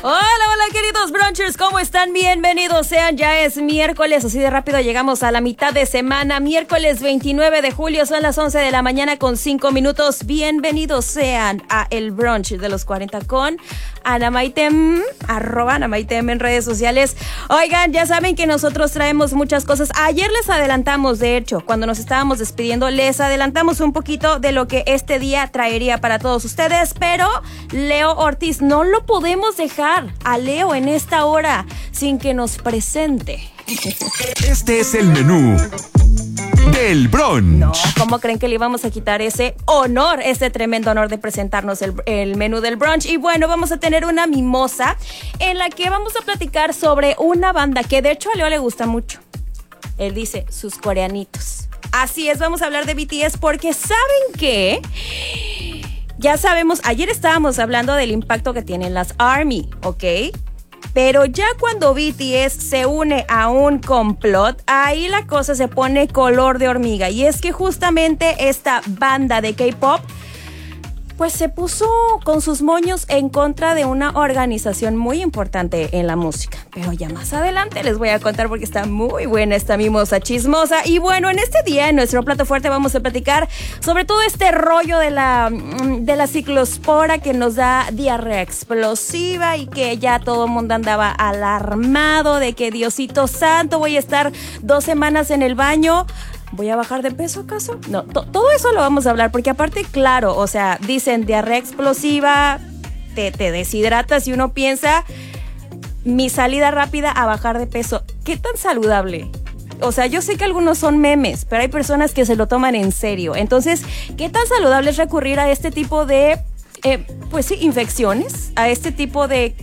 Hola, queridos brunchers, ¿cómo están? Bienvenidos sean, ya es miércoles, así de rápido llegamos a la mitad de semana, miércoles 29 de julio, son las 11 de la mañana con 5 minutos. Bienvenidos sean a el brunch de los 40 con Ana Maitem, @AnaMaitem en redes sociales. Oigan, ya saben que nosotros traemos muchas cosas. Ayer les adelantamos, de hecho, cuando nos estábamos despidiendo, les adelantamos un poquito de lo que este día traería para todos ustedes, pero Leo Ortiz, no lo podemos dejar a Leo en esta hora sin que nos presente. Este es el menú del brunch. No, ¿cómo creen que le íbamos a quitar ese honor, ese tremendo honor de presentarnos el menú del brunch? Y bueno, vamos a tener una mimosa en la que vamos a platicar sobre una banda que de hecho a Leo le gusta mucho. Él dice, sus coreanitos. Así es, vamos a hablar de BTS porque ¿saben qué? Ya sabemos, ayer estábamos hablando del impacto que tienen las ARMY, ¿ok? Pero ya cuando BTS se une a un complot, ahí la cosa se pone color de hormiga. Y es que justamente esta banda de K-pop pues se puso con sus moños en contra de una organización muy importante en la música. Pero ya más adelante les voy a contar porque está muy buena esta mimosa chismosa. Y bueno, en este día, en nuestro plato fuerte, vamos a platicar sobre todo este rollo de la ciclospora que nos da diarrea explosiva y que ya todo el mundo andaba alarmado de que Diosito Santo, voy a estar 2 semanas en el baño. ¿Voy a bajar de peso acaso? No, todo eso lo vamos a hablar porque aparte, claro, o sea, dicen diarrea explosiva, te deshidratas y uno piensa, mi salida rápida a bajar de peso. ¿Qué tan saludable? O sea, yo sé que algunos son memes, pero hay personas que se lo toman en serio. Entonces, ¿qué tan saludable es recurrir a este tipo de, pues sí, infecciones? A este tipo de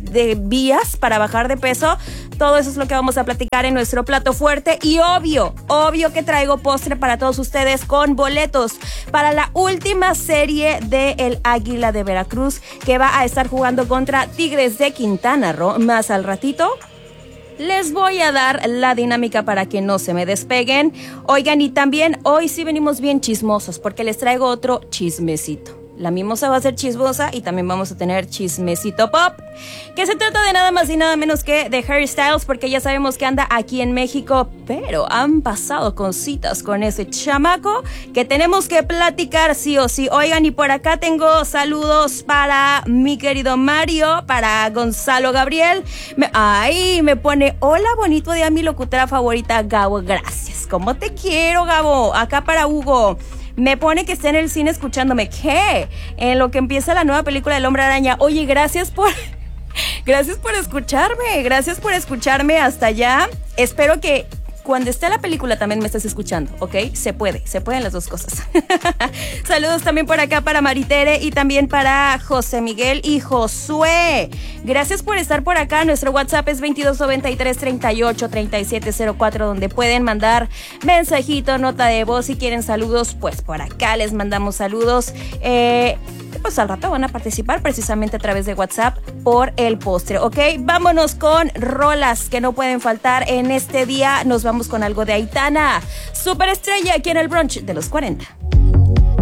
vías para bajar de peso. Todo eso es lo que vamos a platicar en nuestro plato fuerte y obvio que traigo postre para todos ustedes con boletos para la última serie de El Águila de Veracruz que va a estar jugando contra Tigres de Quintana Roo. Más al ratito les voy a dar la dinámica para que no se me despeguen. Oigan, y también hoy sí venimos bien chismosos porque les traigo otro chismecito. La mimosa va a ser chismosa y también vamos a tener chismecito pop, que se trata de nada más y nada menos que de Harry Styles, porque ya sabemos que anda aquí en México, pero han pasado cositas con ese chamaco que tenemos que platicar sí o sí. Oigan, y por acá tengo saludos para mi querido Mario, para Gonzalo Gabriel. Me pone, hola, bonito día, mi locutora favorita, Gabo. Gracias, ¿cómo te quiero, Gabo? Acá para Hugo. Me pone que esté en el cine escuchándome. ¿Qué? En lo que empieza la nueva película del Hombre Araña. Oye, gracias por escucharme. Gracias por escucharme hasta allá. Espero que cuando esté la película también me estés escuchando, ¿ok? Se pueden las dos cosas. Saludos también por acá para Maritere y también para José Miguel y Josué. Gracias por estar por acá. Nuestro WhatsApp es 2293-383704, donde pueden mandar mensajito, nota de voz. Si quieren saludos, pues por acá les mandamos saludos. Pues al rato van a participar precisamente a través de WhatsApp por el postre, ¿ok? Vámonos con rolas que no pueden faltar en este día. Nos vamos con algo de Aitana, superestrella aquí en el brunch de los 40.